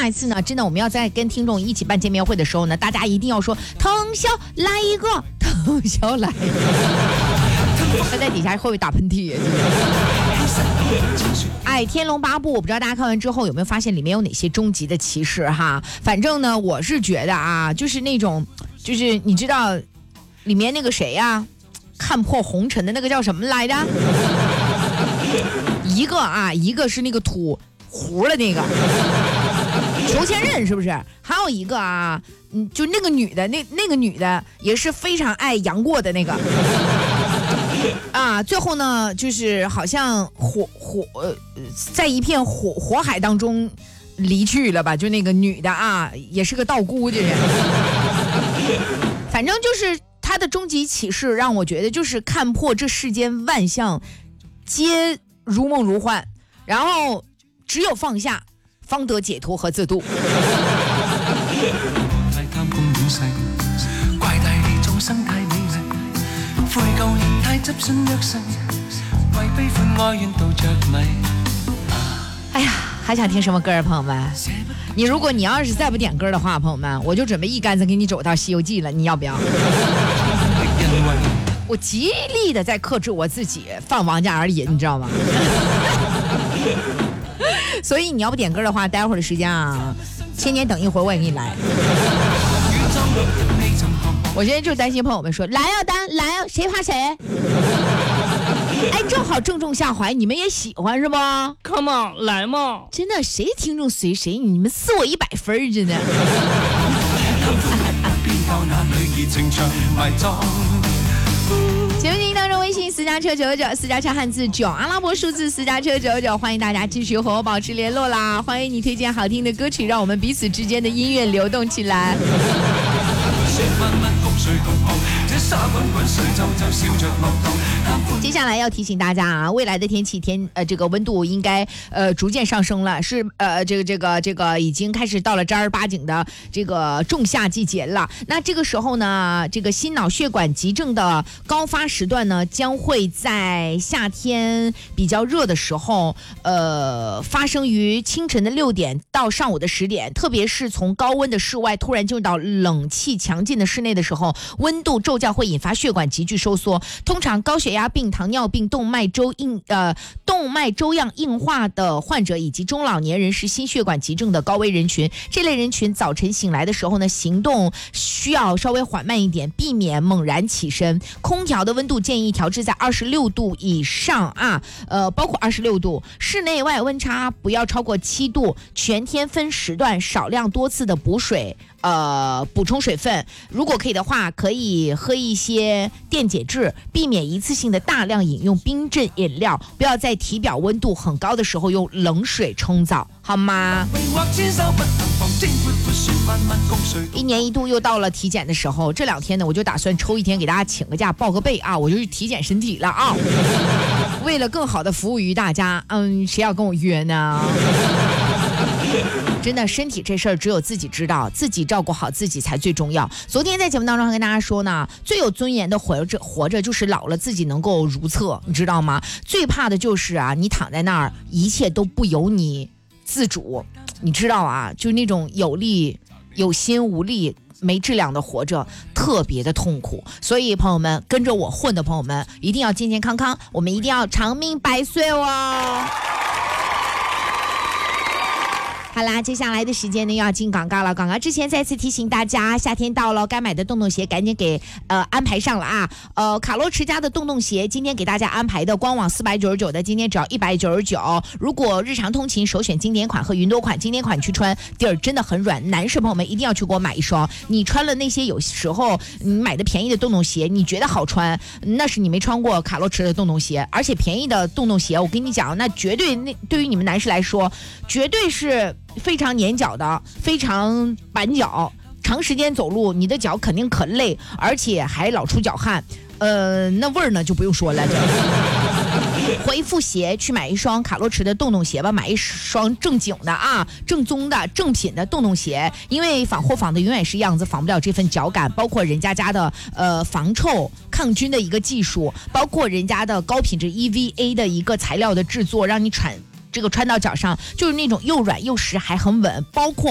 下一次呢，真的我们要在跟听众一起办见面会的时候呢，大家一定要说腾霄来一个，腾霄来一个。他在底下会不会打喷嚏？哎，《天龙八部》，我不知道大家看完之后有没有发现里面有哪些终极的骑士哈？反正呢，我是觉得啊，就是那种，就是你知道，里面那个谁呀，看破红尘的那个叫什么来着？一个是那个吐糊了那个裘千仞，是不是？还有一个啊，就那个女的，那个女的也是非常爱杨过的那个。啊，最后呢，就是好像在一片火海当中离去了吧？就那个女的啊，也是个道姑，就是。反正就是她的终极启示，让我觉得就是看破这世间万象，皆如梦如幻，然后只有放下，方得解脱和自度。哎呀，还想听什么歌啊，朋友们？如果你要是再不点歌的话，朋友们，我就准备一竿子给你走到《西游记》了，你要不要？我极力的在克制我自己，放王嘉尔里，你知道吗？所以你要不点歌的话，待会儿的时间啊，千年等一会儿我也给你来。我现在就担心朋友们说来啊单来啊，谁怕谁？哎，正好正中下怀，你们也喜欢是吗 ？Come on， 来嘛！ 真的，谁听众随谁，你们撕我100分，真的。节目进行当中，微信私家车99，私家车汉字9，阿拉伯数字私家车99，欢迎大家继续和我保持联络啦！欢迎你推荐好听的歌曲，让我们彼此之间的音乐流动起来。接下来要提醒大家啊，未来的天气这个温度应该逐渐上升了，是这个已经开始到了正儿八经的这个仲夏季节了。那这个时候呢，这个心脑血管急症的高发时段呢，将会在夏天比较热的时候，发生于清晨的6点到上午的10点，特别是从高温的室外突然进入到冷气强劲的室内的时候，温度骤降会引发血管急剧收缩。通常高血压病、糖尿病、动脉粥样硬化的患者以及中老年人是心血管急症的高危人群。这类人群早晨醒来的时候呢，行动需要稍微缓慢一点，避免猛然起身。空调的温度建议调至在26度以上啊，包括26度，室内外温差不要超过7度。全天分时段少量多次的补充水分，如果可以的话，可以喝一些电解质，避免一次性的大量饮用冰镇饮料，不要在体表温度很高的时候用冷水冲澡，好吗？一年一度又到了体检的时候，这2天呢，我就打算抽一天给大家请个假，报个备啊，我就去体检身体了啊。为了更好的服务于大家，谁要跟我约呢？真的，身体这事儿只有自己知道，自己照顾好自己才最重要。昨天在节目当中还跟大家说呢，最有尊严的活着就是老了自己能够如厕，你知道吗？最怕的就是啊，你躺在那儿，一切都不由你自主，你知道啊，就那种有心无力没质量的活着，特别的痛苦。所以朋友们，跟着我混的朋友们一定要健健康康，我们一定要长命百岁哦。好啦，接下来的时间呢又要进广告了。广告之前再次提醒大家，夏天到了，该买的洞洞鞋赶紧给安排上了啊。卡罗驰家的洞洞鞋今天给大家安排的官网499的，今天只要199。如果日常通勤首选经典款和云朵款，经典款去穿底儿真的很软，男士朋友们一定要去给我买一双。你穿了那些有时候你买的便宜的洞洞鞋，你觉得好穿，那是你没穿过卡罗驰的洞洞鞋。而且便宜的洞洞鞋，我跟你讲，那绝对对于你们男士来说，绝对是非常粘脚的，非常板脚，长时间走路你的脚肯定可累，而且还老出脚汗，那味儿呢就不用说了。回复鞋去买一双卡罗驰的洞洞鞋吧，买一双正经的啊，正宗的正品的洞洞鞋，因为仿货仿的永远是样子，仿不了这份脚感，包括人家的防臭抗菌的一个技术，包括人家的高品质 EVA 的一个材料的制作，让你穿到脚上就是那种又软又实还很稳，包括